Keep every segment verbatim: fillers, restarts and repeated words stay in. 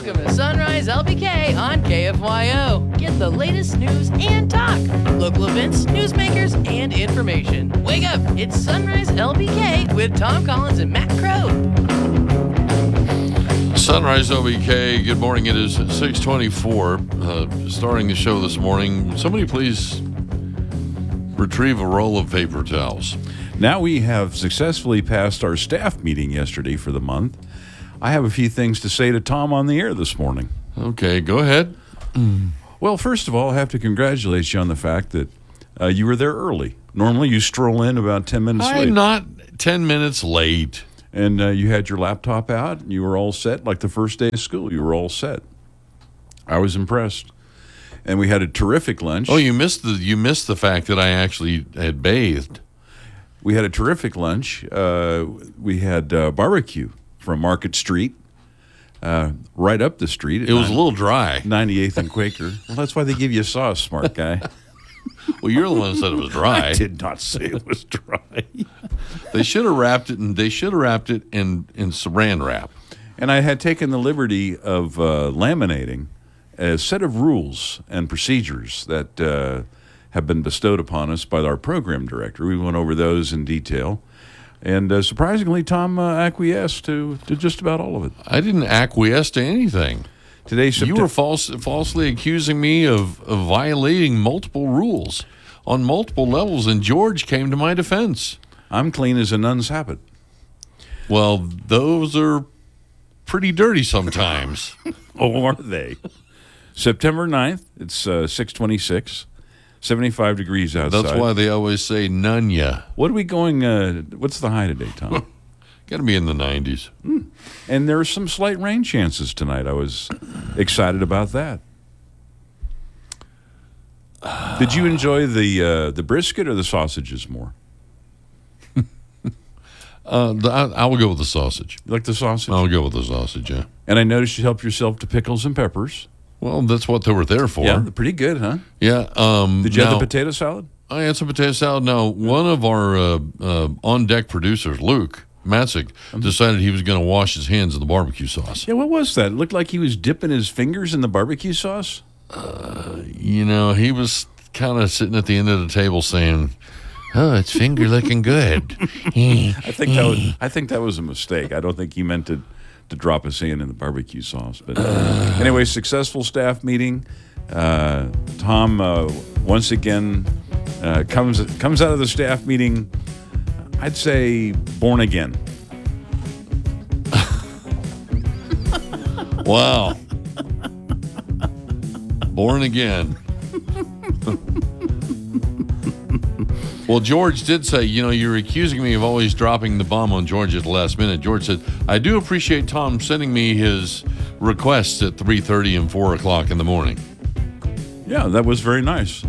Welcome to Sunrise L B K on K F Y O. Get the latest news and talk, local events, newsmakers, and information. Wake up, it's Sunrise L B K with Tom Collins and Matt Crow. Sunrise L B K, good morning. It is six twenty-four. Uh, starting the show this morning, somebody please retrieve a roll of paper towels. Now we have successfully passed our staff meeting yesterday for the month. I have a few things to say to Tom on the air this morning. Okay, go ahead. Mm. Well, first of all, I have to congratulate you on the fact that uh, you were there early. Normally you stroll in about ten minutes I'm late. I'm not ten minutes late. And uh, you had your laptop out, and you were all set, like the first day of school. You were all set. I was impressed. And we had a terrific lunch. Oh, you missed the you missed the fact that I actually had bathed. We had a terrific lunch. Uh, we had uh, barbecue from Market Street, uh, right up the street. It was a little dry. ninety-eighth and Quaker. Well, that's why they give you sauce, smart guy. Well, you're the one that said it was dry. I did not say it was dry. They should have wrapped it, and they should have wrapped it in, in saran wrap. And I had taken the liberty of uh, laminating a set of rules and procedures that uh, have been bestowed upon us by our program director. We went over those in detail. And uh, surprisingly, Tom uh, acquiesced to, to just about all of it. I didn't acquiesce to anything. Today, you were false, falsely accusing me of, of violating multiple rules on multiple levels, and George came to my defense. I'm clean as a nun's habit. Well, those are pretty dirty sometimes. Oh, are they? September ninth, it's uh, six twenty-six. seventy-five degrees outside. That's why they always say nunya. What are we going, uh, what's the high today, Tom? Got to be in the nineties. Mm. And there are some slight rain chances tonight. I was excited about that. Did you enjoy the uh, the brisket or the sausages more? uh, the, I, I will go with the sausage. You like the sausage? I'll go with the sausage, yeah. And I noticed you helped yourself to pickles and peppers. Well, that's what they were there for. Yeah, they're pretty good, huh? Yeah. Um, Did you now, have the potato salad? I had some potato salad. Now, one of our uh, uh, on-deck producers, Luke Matzik, decided he was going to wash his hands in the barbecue sauce. Yeah, what was that? It looked like he was dipping his fingers in the barbecue sauce? Uh, you know, he was kind of sitting at the end of the table saying, "Oh, it's finger looking good." I think that was I think that was a mistake. I don't think he meant to, to drop his hand in the barbecue sauce. But uh, anyway, successful staff meeting. Uh, Tom, uh, once again, uh, comes comes out of the staff meeting, I'd say, born again. Wow. Born again. Well, George did say, you know, you're accusing me of always dropping the bomb on George at the last minute. George said, I do appreciate Tom sending me his requests at three thirty and four o'clock in the morning. Yeah, that was very nice.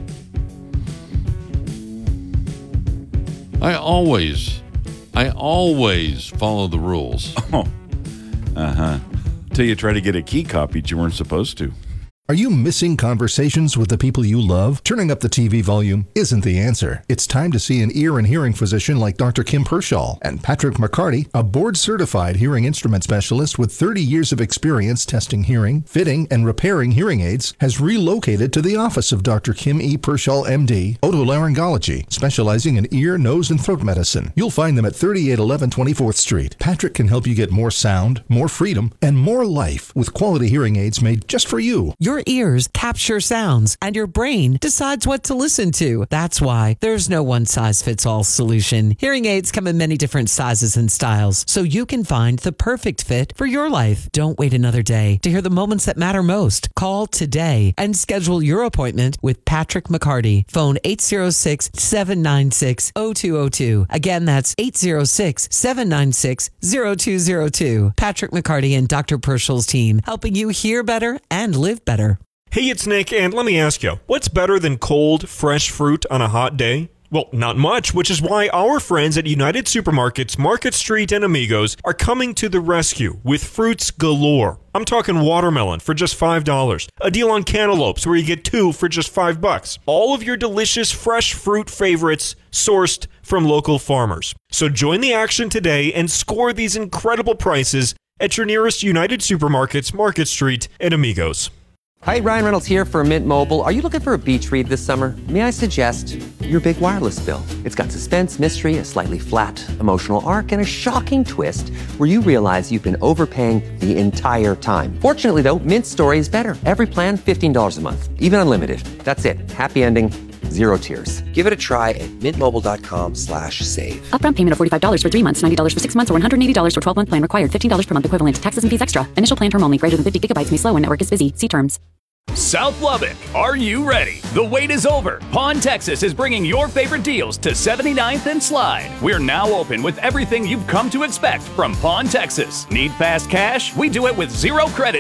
I always, I always follow the rules. Oh, uh-huh. Till you try to get a key copied you weren't supposed to. Are you missing conversations with the people you love? Turning up the T V volume isn't the answer. It's time to see an ear and hearing physician like Doctor Kim Pershaw. And Patrick McCarty, a board-certified hearing instrument specialist with thirty years of experience testing hearing, fitting, and repairing hearing aids, has relocated to the office of Doctor Kim E. Pershaw, M D, otolaryngology, specializing in ear, nose, and throat medicine. You'll find them at thirty-eight eleven twenty-fourth Street. Patrick can help you get more sound, more freedom, and more life with quality hearing aids made just for you. Your ears capture sounds, and your brain decides what to listen to. That's why there's no one-size-fits-all solution. Hearing aids come in many different sizes and styles, so you can find the perfect fit for your life. Don't wait another day to hear the moments that matter most. Call today and schedule your appointment with Patrick McCarty. Phone eight oh six, seven nine six, oh two oh two. Again, that's eight oh six, seven nine six, oh two oh two. Patrick McCarty and Doctor Pershall's team, helping you hear better and live better. Hey, it's Nick, and let me ask you, what's better than cold, fresh fruit on a hot day? Well, not much, which is why our friends at United Supermarkets, Market Street, and Amigos are coming to the rescue with fruits galore. I'm talking watermelon for just five dollars. A deal on cantaloupes where you get two for just five bucks. All of your delicious fresh fruit favorites sourced from local farmers. So join the action today and score these incredible prices at your nearest United Supermarkets, Market Street, and Amigos. Hi, Ryan Reynolds here for Mint Mobile. Are you looking for a beach read this summer? May I suggest your big wireless bill? It's got suspense, mystery, a slightly flat emotional arc, and a shocking twist where you realize you've been overpaying the entire time. Fortunately, though, Mint's story is better. Every plan, fifteen dollars a month, even unlimited. That's it. Happy ending, zero tears. Give it a try at mintmobile.com slash save. Upfront payment of forty-five dollars for three months, ninety dollars for six months, or one hundred eighty dollars for twelve-month plan required. fifteen dollars per month equivalent. Taxes and fees extra. Initial plan term only. Greater than fifty gigabytes may slow when network is busy. See terms. South Lubbock, are you ready? The wait is over. Pawn Texas is bringing your favorite deals to seventy-ninth and Slide. We're now open with everything you've come to expect from Pawn Texas. Need fast cash? We do it with zero credit